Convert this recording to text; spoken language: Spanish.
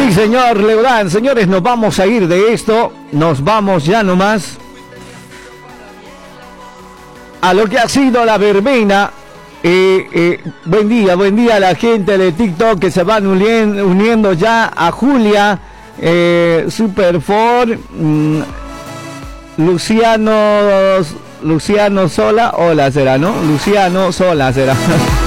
Sí, señor Leodán. Señores, nos vamos a ir de esto. Nos vamos ya nomás a lo que ha sido la verbena. Buen día a la gente de TikTok que se van uniendo ya. A Julia, Superfor, Luciano Sola, hola será, ¿no? Luciano Sola será.